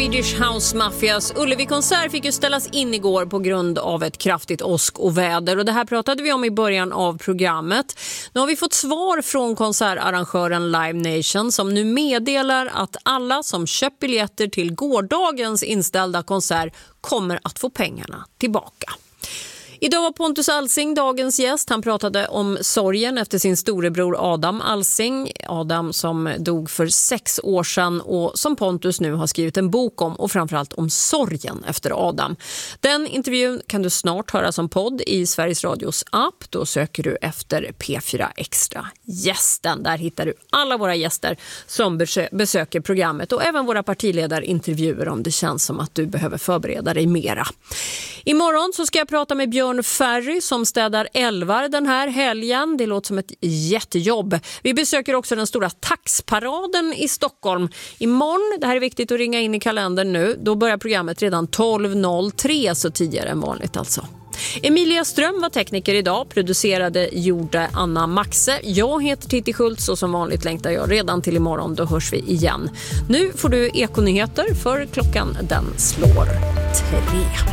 Swedish House Mafias Ullevi-konsert fick ju ställas in igår på grund av ett kraftigt åskoväder, och det här pratade vi om i början av programmet. Nu har vi fått svar från konsertarrangören Live Nation som nu meddelar att alla som köpt biljetter till gårdagens inställda konsert kommer att få pengarna tillbaka. Idag var Pontus Alsing dagens gäst. Han pratade om sorgen efter sin storebror Adam Alsing. Adam som dog för 6 år sedan och som Pontus nu har skrivit en bok om, och framförallt om sorgen efter Adam. Den intervjun kan du snart höra som podd i Sveriges Radios app. Då söker du efter P4 Extra gästen. Där hittar du alla våra gäster som besöker programmet och även våra partiledarintervjuer om det känns som att du behöver förbereda dig mera. Imorgon så ska jag prata med Björn Ferry som städar älvar den här helgen. Det låter som ett jättejobb. Vi besöker också den stora taxparaden i Stockholm imorgon. Det här är viktigt att ringa in i kalendern nu. Då börjar programmet redan 12.03, så tidigare än vanligt alltså. Emilia Ström var tekniker idag, gjorde Anna Maxe. Jag heter Titti Schultz och som vanligt längtar jag redan till imorgon, då hörs vi igen. Nu får du Ekonyheter för klockan den slår 3.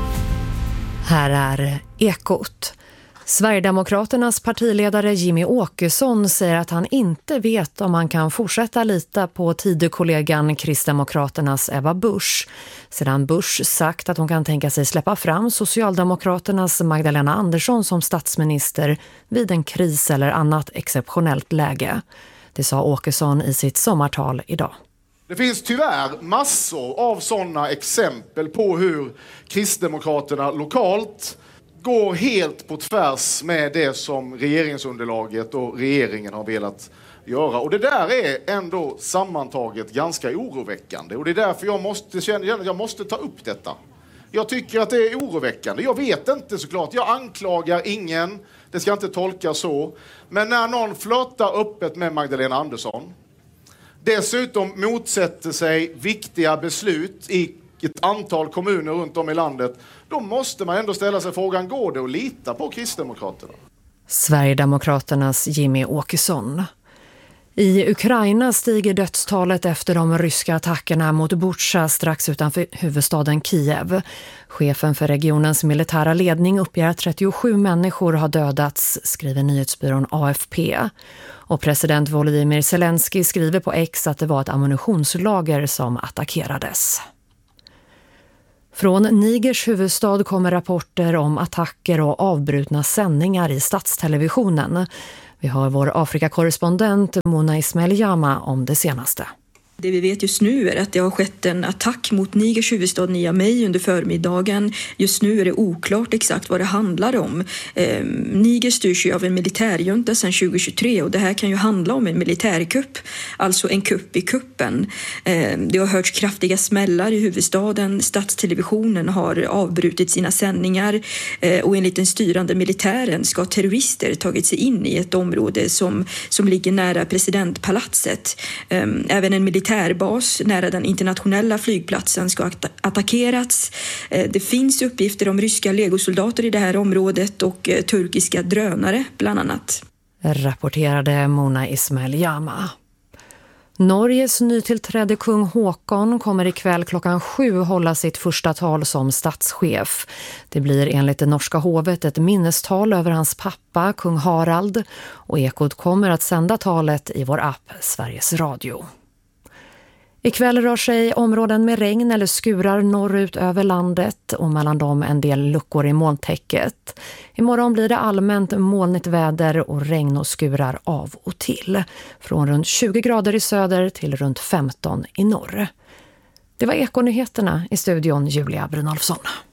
Här är Ekot. Sverigedemokraternas partiledare Jimmy Åkesson säger att han inte vet om man kan fortsätta lita på tidigkollegan Kristdemokraternas Ebba Busch. Sedan Busch sagt att hon kan tänka sig släppa fram Socialdemokraternas Magdalena Andersson som statsminister vid en kris eller annat exceptionellt läge. Det sa Åkesson i sitt sommartal idag. Det finns tyvärr massor av sådana exempel på hur Kristdemokraterna lokalt går helt på tvärs med det som regeringsunderlaget och regeringen har velat göra. Och det där är ändå sammantaget ganska oroväckande. Och det är därför jag måste ta upp detta. Jag tycker att det är oroväckande. Jag vet inte såklart. Jag anklagar ingen. Det ska inte tolkas så. Men när någon flörtar öppet med Magdalena Andersson, dessutom motsätter sig viktiga beslut i ett antal kommuner runt om i landet, då måste man ändå ställa sig frågan, går det att lita på Kristdemokraterna? Sverigedemokraternas Jimmy Åkesson. I Ukraina stiger dödstalet efter de ryska attackerna mot Bucha strax utanför huvudstaden Kiev. Chefen för regionens militära ledning uppger att 37 människor har dödats, skriver nyhetsbyrån AFP. Och president Volodymyr Zelensky skriver på X att det var ett ammunitionslager som attackerades. Från Nigers huvudstad kommer rapporter om attacker och avbrutna sändningar i statstelevisionen. Vi har vår Afrikakorrespondent Mona Ismail Jama om det senaste. Det vi vet just nu är att det har skett en attack mot Nigers huvudstad Niamey under förmiddagen. Just nu är det oklart exakt vad det handlar om. Niger styrs ju av en militärjunta sedan 2023 och det här kan ju handla om en militärkupp, alltså en kupp i kuppen. Det har hörts kraftiga smällar i huvudstaden. Statstelevisionen har avbrutit sina sändningar och enligt den styrande militären ska terrorister tagit sig in i ett område som ligger nära presidentpalatset. Även en militärbas nära den internationella flygplatsen ska attackerats. Det finns uppgifter om ryska legosoldater i det här området och turkiska drönare bland annat. Rapporterade Mona Ismail Jama. Norges nytillträdde kung Håkon kommer ikväll klockan 7 hålla sitt första tal som statschef. Det blir enligt det norska hovet ett minnestal över hans pappa, kung Harald, och Ekot kommer att sända talet i vår app Sveriges Radio. Ikväll rör sig områden med regn eller skurar norrut över landet och mellan dem en del luckor i molntäcket. Imorgon blir det allmänt molnigt väder och regn och skurar av och till. Från runt 20 grader i söder till runt 15 i norr. Det var Ekonyheterna, i studion Julia Brynolfsson.